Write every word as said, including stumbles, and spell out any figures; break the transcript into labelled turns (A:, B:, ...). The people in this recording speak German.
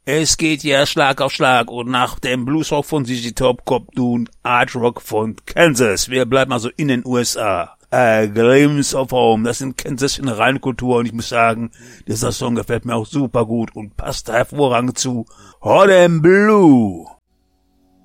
A: Es geht ja Schlag auf Schlag und nach dem Bluesrock von Z Z Top kommt nun Art Rock von Kansas. Wir bleiben also in den U S A. A Glimpse of Home, das sind Kansas in der Rheinkultur und ich muss sagen, dieser Song gefällt mir auch super gut und passt hervorragend zu Hot and Blue.